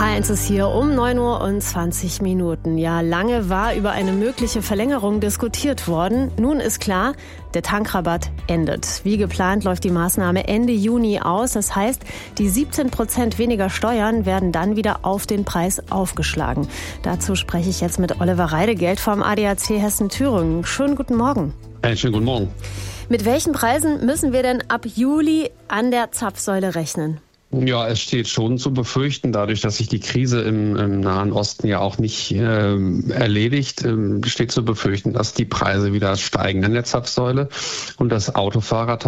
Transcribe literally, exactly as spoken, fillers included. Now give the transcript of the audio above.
H eins ist hier um neun Uhr und zwanzig Minuten. Ja, lange war über eine mögliche Verlängerung diskutiert worden. Nun ist klar, der Tankrabatt endet. Wie geplant läuft die Maßnahme Ende Juni aus. Das heißt, die siebzehn Prozent weniger Steuern werden dann wieder auf den Preis aufgeschlagen. Dazu spreche ich jetzt mit Oliver Reidegeld vom A D A C Hessen-Thüringen. Schönen guten Morgen. Einen schönen guten Morgen. Mit welchen Preisen müssen wir denn ab Juli an der Zapfsäule rechnen? Ja, es steht schon zu befürchten, dadurch, dass sich die Krise im, im Nahen Osten ja auch nicht äh, erledigt, äh, steht zu befürchten, dass die Preise wieder steigen an der Zapfsäule und dass Autofahrer